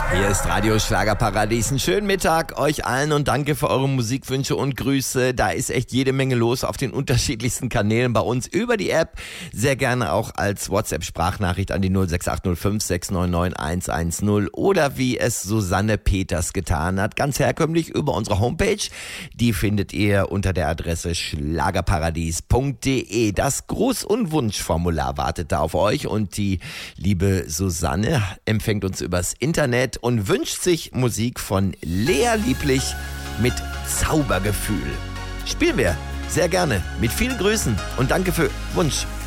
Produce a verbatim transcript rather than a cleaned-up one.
Hier ist Radio Schlagerparadies. Einen schönen Mittag euch allen und danke für eure Musikwünsche und Grüße. Da ist echt jede Menge los auf den unterschiedlichsten Kanälen bei uns über die App. Sehr gerne auch als WhatsApp-Sprachnachricht an die null sechs acht null fünf sechs neun neun eins eins null oder wie es Susanne Peters getan hat. Ganz herkömmlich über unsere Homepage. Die findet ihr unter der Adresse schlagerparadies punkt de. Das Gruß- und Wunschformular wartet da auf euch und die liebe Susanne empfängt uns übers Internet und wünscht sich Musik von Lea Lieblich mit Zaubergefühl. Spielen wir sehr gerne mit vielen Grüßen und danke für Wunsch.